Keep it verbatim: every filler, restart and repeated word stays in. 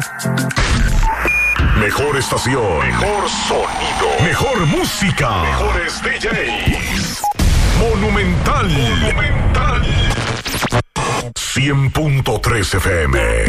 Mejor estación. Mejor sonido. Mejor música. Mejores D Js. Monumental. Monumental. cien punto tres F M.